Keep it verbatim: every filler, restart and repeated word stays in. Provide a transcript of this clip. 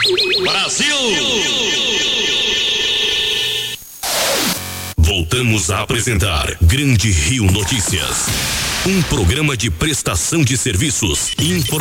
Brasil! Voltamos a apresentar Grande Rio Notícias. Um programa de prestação de serviços, informação